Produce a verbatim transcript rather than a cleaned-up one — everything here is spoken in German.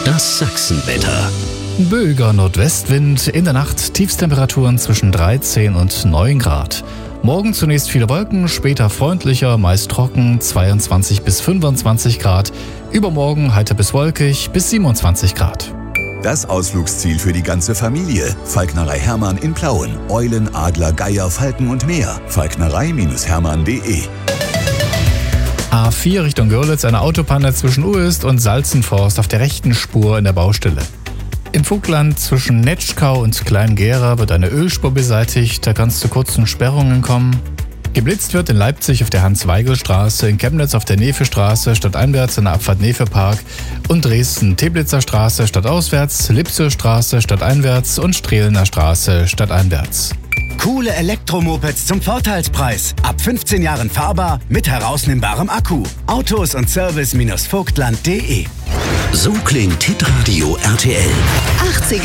Das Sachsenwetter. Böiger Nordwestwind, in der Nacht Tiefstemperaturen zwischen dreizehn und neun Grad. Morgen zunächst viele Wolken, später freundlicher, meist trocken, zweiundzwanzig bis fünfundzwanzig Grad. Übermorgen heiter bis wolkig, bis siebenundzwanzig Grad. Das Ausflugsziel für die ganze Familie. Falknerei Hermann in Plauen. Eulen, Adler, Geier, Falken und mehr. falknerei Hermann punkt de. A vier Richtung Görlitz, eine Autopanne zwischen Uest und Salzenforst auf der rechten Spur in der Baustelle. Im Vogtland zwischen Netschkau und Kleingera wird eine Ölspur beseitigt, da kann es zu kurzen Sperrungen kommen. Geblitzt wird in Leipzig auf der Hans-Weigel-Straße, in Chemnitz auf der Nefe-Straße stadteinwärts in der Abfahrt Nefe-Park und Dresden Teplitzer Straße stadtauswärts, Lipser Straße stadteinwärts und Strehlener Straße stadteinwärts. Coole Elektromopeds zum Vorteilspreis. Ab fünfzehn Jahren fahrbar mit herausnimmbarem Akku. Autos und Service Vogtland punkt de. So klingt Hitradio R T L. achtziger